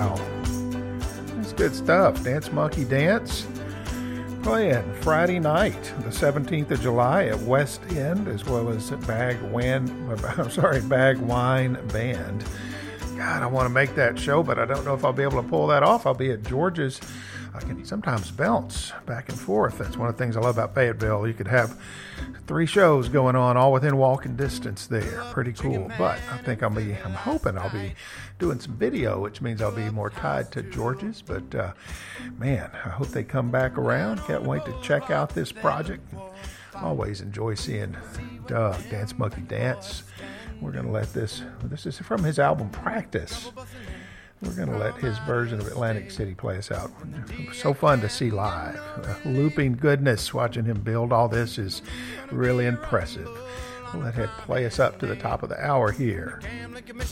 Wow. That's good stuff. Dance Monkey Dance playing Friday night, the 17th of July at West End, as well as Bag Wine Band. God, I want to make that show, but I don't know if I'll be able to pull that off. I'll be at George's. I can sometimes bounce back and forth. That's one of the things I love about Fayetteville. You could have 3 shows going on all within walking distance there. Pretty cool. But I think I'm hoping I'll be doing some video, which means I'll be more tied to George's. But man, I hope they come back around. Can't wait to check out this project. Always enjoy seeing Doug, Dance Monkey Dance. We're going to let this is from his album Practice. We're going to let his version of Atlantic City play us out. It was so fun to see live. Looping goodness, watching him build all this is really impressive. We'll let him play us up to the top of the hour here.